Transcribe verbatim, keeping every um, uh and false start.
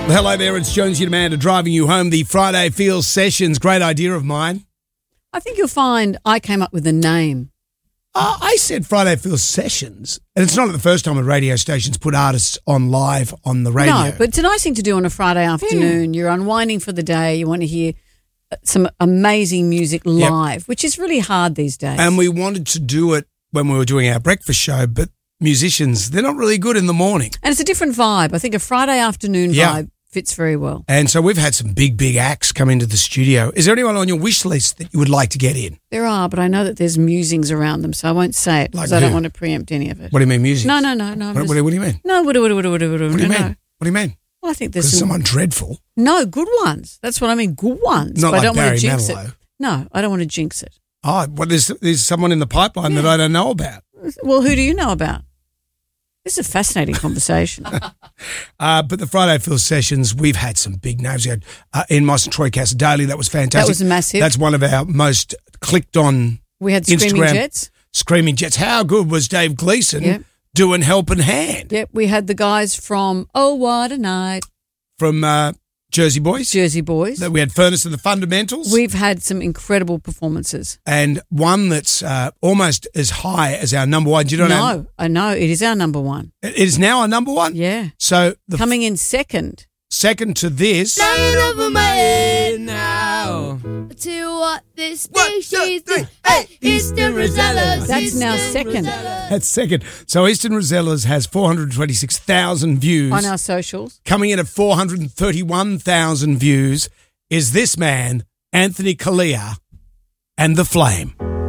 Well, hello there, it's Jonesy and Amanda driving you home. The Friday Feels Sessions, great idea of mine. I think you'll find I came up with a name. Uh, I said Friday Feels Sessions, and it's not the first time a radio station's put artists on live on the radio. No, but it's a nice thing to do on a Friday afternoon. Mm. You're unwinding for the day. You want to hear some amazing music live, yep. which is really hard these days. And we wanted to do it when we were doing our breakfast show, but musicians, they're not really good in the morning. And it's a different vibe. I think a Friday afternoon yeah. vibe fits very well. And so we've had some big, big acts come into the studio. Is there anyone on your wish list that you would like to get in? There are, but I know that there's musings around them, so I won't say it because like I don't want to preempt any of it. What do you mean musings? No, no, no. no what, just, what, what do you mean? No, what, what, what, what, what, what, what do you no, mean? No. What do you mean? Well, I think there's some, someone dreadful. No, good ones. That's what I mean, good ones. Not but like I don't Barry want to jinx Manilow. it. No, I don't want to jinx it. Oh, well, there's, there's someone in the pipeline yeah. that I don't know about. Well, who do you know about? This is a fascinating conversation. uh, but the Friday Feels Sessions, we've had some big names. We had uh, Ian Moss and Troy Cassar-Daley. That was fantastic. That was massive. That's one of our most clicked on We had Screaming Instagram. Jets. Screaming Jets. How good was Dave Gleason yep. doing Helping Hand? Yep, we had the guys from Oh What a Night. From uh, Jersey Boys. Jersey Boys. We had Furnace and the Fundamentals. We've had some incredible performances. And one that's uh, almost as high as our number one. Do you know No, our, I know. It is our number one. It is now our number one? Yeah. So the Coming in second. Second to this. None of them are now. To what this species do. Hey, Eastern Rosellas. That's Eastern now second. Rosellas. That's second. So Eastern Rosellas has four hundred twenty-six thousand views. On our socials. Coming in at four hundred thirty-one thousand views is this man, Anthony Callea, and The Flame.